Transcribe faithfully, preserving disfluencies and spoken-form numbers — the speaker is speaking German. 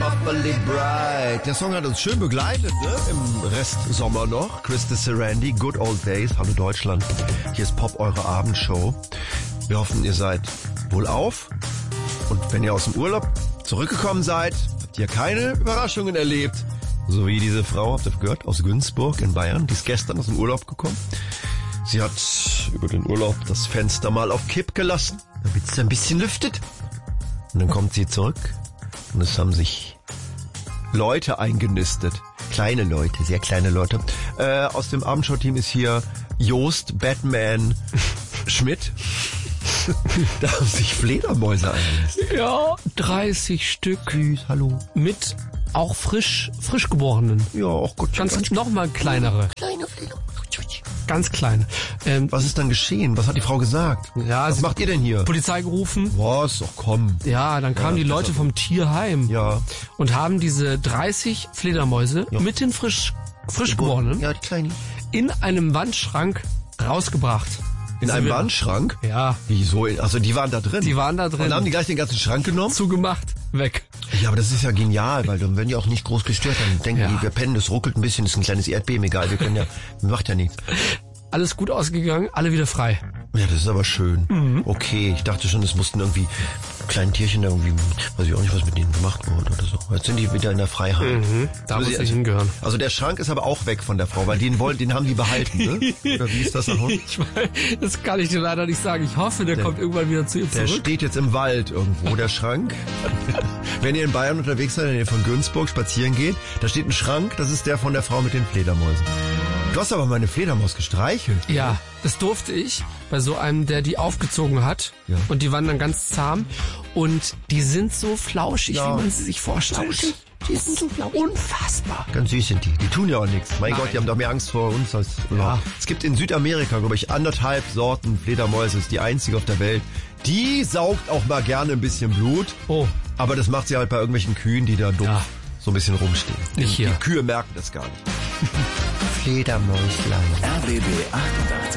awfully bright. Der Song hat uns schön begleitet, ne? Im Rest Sommer noch. Krista Sarandon, Good Old Days. Hallo Deutschland. Hier ist Pop, eure Abendshow. Wir hoffen, ihr seid wohlauf. Und wenn ihr aus dem Urlaub zurückgekommen seid, habt ihr keine Überraschungen erlebt. So wie diese Frau, habt ihr gehört, aus Günzburg in Bayern. Die ist gestern aus dem Urlaub gekommen. Sie hat über den Urlaub das Fenster mal auf Kipp gelassen, damit es ein bisschen lüftet. Und dann kommt sie zurück und es haben sich Leute eingenistet. Kleine Leute, sehr kleine Leute. Äh, aus dem Abendshow-Team ist hier Jost Batman Schmidt. Da haben sich Fledermäuse eingenistet. Ja, dreißig Stück. Süß, hallo. Mit auch frisch, frisch geborenen. Ja, auch gut. Ganz, noch mal kleinere. Kleine Fledermäuse. Ganz klein. Ähm, Was ist dann geschehen? Was hat die Frau gesagt? ja, Was sie macht ihr denn hier? Polizei gerufen. Was? Ach komm. Ja, dann kamen Ja, die Leute vom Tierheim Ja. und haben diese dreißig Fledermäuse Ja. mit den frisch, frisch geborenen Ja, die Kleine. in einem Wandschrank rausgebracht. In einem wir- Wandschrank? Ja, Wieso? Also die waren da drin? die waren da Und drin. dann haben die gleich den ganzen Schrank genommen? Zugemacht, weg. Ja, aber das ist ja genial, weil dann werden die auch nicht groß gestört. Dann denken Ja. die, wir pennen, das ruckelt ein bisschen, das ist ein kleines Erdbeben, egal, wir können ja, macht ja nichts. Alles gut ausgegangen, alle wieder frei. Ja, das ist aber schön. Mhm. Okay, ich dachte schon, es mussten irgendwie kleine Tierchen da irgendwie, weiß ich auch nicht, was mit denen gemacht wurde oder so. Jetzt sind die wieder in der Freiheit. Mhm, da Also muss sie- ich hingehören. Also der Schrank ist aber auch weg von der Frau, weil den wollen, den haben die behalten, ne? Oder wie ist das noch? Ich weiß, das kann ich dir leider nicht sagen. Ich hoffe, der, Der- kommt irgendwann wieder zu ihr Der zurück. steht jetzt im Wald irgendwo, der Schrank. Wenn ihr in Bayern unterwegs seid, wenn ihr von Günzburg spazieren geht, da steht ein Schrank, das ist der von der Frau mit den Fledermäusen. Du hast aber meine Fledermaus gestreichelt. Ja, das durfte ich bei so einem, der die aufgezogen hat. Ja. Und die waren dann ganz zahm. Und die sind so flauschig, Ja. wie man sie sich vorstellt. Die sind so flauschig. Unfassbar. Ganz süß sind die. Die tun ja auch nichts. Mein Nein. Gott, die haben doch mehr Angst vor uns als Ja. überhaupt. Es gibt in Südamerika, glaube ich, anderthalb Sorten Fledermäuse. Ist die einzige auf der Welt. Die saugt auch mal gerne ein bisschen Blut. Oh, Aber das macht sie halt bei irgendwelchen Kühen, die da dumm Ja. so ein bisschen rumstehen. Nicht hier. Die Kühe merken das gar nicht. Fledermäuslein. R B B achtundachtzig